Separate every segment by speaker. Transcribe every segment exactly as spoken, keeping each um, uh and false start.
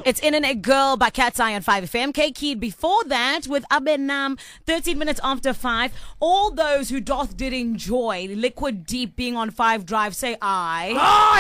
Speaker 1: It's In and a Girl by Cat's Eye on five F M. K Keed before that with Abenam, thirteen minutes after five. All those who doth did enjoy Liquid Deep being on five Drive, say aye.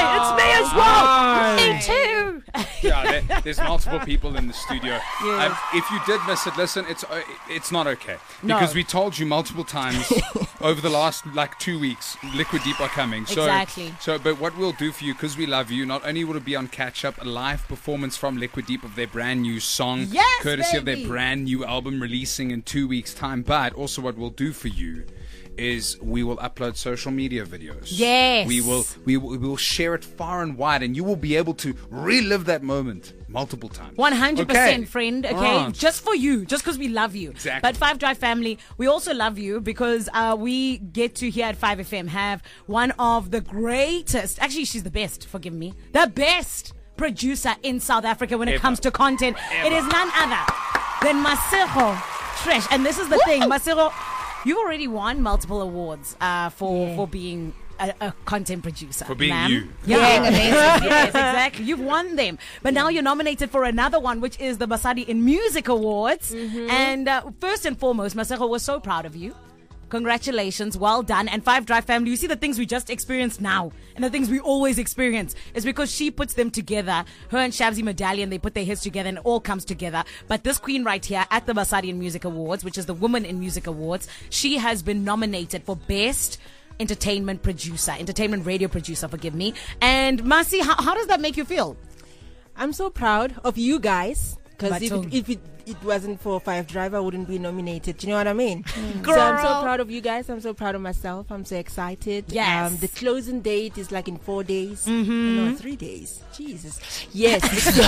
Speaker 2: Aye,
Speaker 1: it's me as well. Me too.
Speaker 2: Yeah, there, there's multiple people in the studio.
Speaker 1: Yes.
Speaker 2: Um, if you did miss it, listen, it's uh, it's not okay.
Speaker 1: No.
Speaker 2: Because we told you multiple times over the last like two weeks, Liquid Deep are coming. So,
Speaker 1: Exactly.
Speaker 2: So, but what we'll do for you, because we love you, not only will it be on Catch Up, a live performance from Liquid Deep of their brand new song,
Speaker 1: Yes,
Speaker 2: courtesy
Speaker 1: baby.
Speaker 2: of their brand new album releasing in two weeks' time. But also what we'll do for you is we will upload social media videos.
Speaker 1: Yes.
Speaker 2: We will we will, we will share it far and wide, and you will be able to relive that moment multiple times.
Speaker 1: one hundred percent,
Speaker 2: Okay.
Speaker 1: friend, okay?
Speaker 2: Right.
Speaker 1: Just for you, just because we love you.
Speaker 2: Exactly.
Speaker 1: But Five Drive family, we also love you because uh, we get to, here at five F M, have one of the greatest, actually, she's the best, forgive me, the best producer in South Africa when it
Speaker 2: Ever.
Speaker 1: comes to content.
Speaker 2: Ever.
Speaker 1: It is none other than Masego Fresh. And this is the thing, Masego, you've already won multiple awards uh, for,
Speaker 3: Yeah.
Speaker 1: for being a, a content producer.
Speaker 2: For being
Speaker 1: ma'am.
Speaker 2: you.
Speaker 1: Yeah, yes, exactly. You've won them. But now you're nominated for another one, which is the Basadi in Music Awards. And uh, first and foremost, Masego, was so proud of you. Congratulations, well done. And Five Drive family, you see the things we just experienced now and the things we always experience is because she puts them together. Her and Shabzi Medallion, they put their heads together and it all comes together. But this queen right here at the Basadi in Music Awards, which is the Woman in Music Awards, she has been nominated for Best Entertainment Producer, Entertainment Radio Producer, forgive me. And Masi, how, how does that make you feel?
Speaker 3: I'm so proud of you guys because if,
Speaker 1: Baton.
Speaker 3: it- if it, it wasn't for Five Drive, I wouldn't be nominated. Do you know what I mean? So I'm
Speaker 1: Girl.
Speaker 3: so proud of you guys. I'm so proud of myself. I'm so excited.
Speaker 1: Yes.
Speaker 3: Um, the closing date is like in four days. No, three days. Jesus. Yes.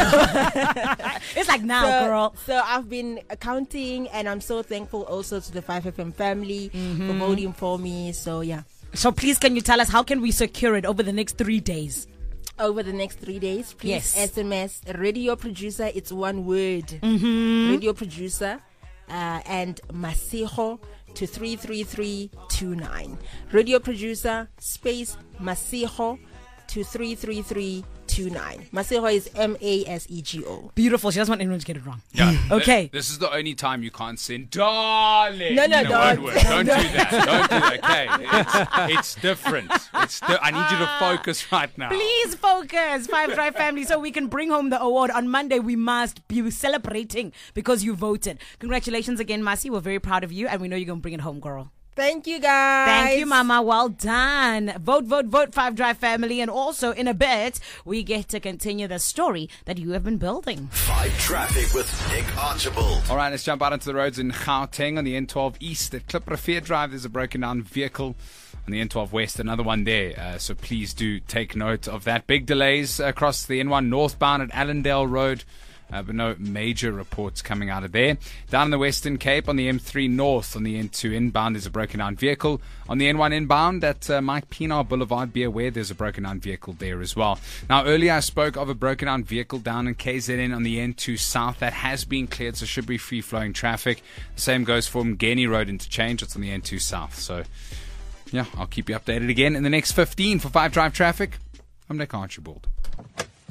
Speaker 3: So-
Speaker 1: It's like now,
Speaker 3: so,
Speaker 1: girl.
Speaker 3: So I've been counting, and I'm so thankful also to the five F M family for voting for me. So yeah.
Speaker 1: So please, can you tell us how can we secure it over the next three days?
Speaker 3: Over the next three days, please
Speaker 1: Yes.
Speaker 3: S M S radio producer. It's one word.
Speaker 1: Mm-hmm.
Speaker 3: Radio producer uh, and Masego to three three three two nine. Radio producer space Masego to three three three two nine. Masego is M A S E G O.
Speaker 1: Beautiful. She doesn't want anyone to get it wrong.
Speaker 2: Yeah.
Speaker 1: Okay.
Speaker 2: Th- This is the only time you can't sing, darling.
Speaker 3: No, no,
Speaker 2: in a
Speaker 3: don't.
Speaker 2: word word. Don't do that. Don't do that. Okay. It's, it's different. It's di- I need you to focus right now.
Speaker 1: Please focus, Five Drive family, so we can bring home the award. On Monday, we must be celebrating because you voted. Congratulations again, Masi. We're very proud of you, and we know you're going to bring it home, girl.
Speaker 3: Thank you, guys.
Speaker 1: Thank you, Mama. Well done. Vote, vote, vote, Five Drive family. And also, in a bit, we get to continue the story that you have been building.
Speaker 4: Five Traffic with Nick Archibald.
Speaker 2: All right, let's jump out into the roads in Gauteng on the N twelve East at Kliprivier Drive. There's a broken down vehicle. On the N twelve West, another one there. Uh, so please do take note of that. Big delays across the N one northbound at Allendale Road. Uh, but no major reports coming out of there. Down in the Western Cape on the M three North, on the N two inbound, there's a broken down vehicle. On the N one inbound at uh, Mike Pienaar Boulevard, be aware there's a broken down vehicle there as well. Now, earlier I spoke of a broken down vehicle down in K Z N on the N two South. That has been cleared, so should be free flowing traffic. The same goes for Mgeni Road interchange. It's on the N two South. So, yeah, I'll keep you updated again in the next fifteen for Five Drive Traffic. I'm Nick Archibald.